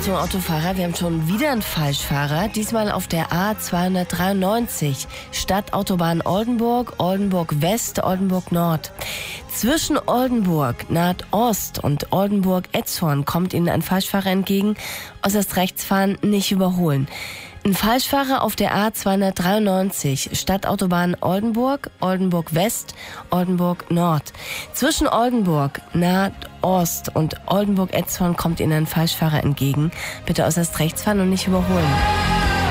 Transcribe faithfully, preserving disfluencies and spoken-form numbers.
Achtung Autofahrer, wir haben schon wieder einen Falschfahrer. Diesmal auf der A zweihundertdreiundneunzig, Stadtautobahn Oldenburg, Oldenburg West, Oldenburg Nord. Zwischen Oldenburg Nordost und Oldenburg Etzhorn kommt Ihnen ein Falschfahrer entgegen. Äußerst rechts fahren, nicht überholen. Ein Falschfahrer auf der A zweihundertdreiundneunzig, Stadtautobahn Oldenburg, Oldenburg West, Oldenburg Nord. Zwischen Oldenburg Nordost und Oldenburg Etzhorn kommt Ihnen ein Falschfahrer entgegen. Bitte äußerst rechts fahren und nicht überholen.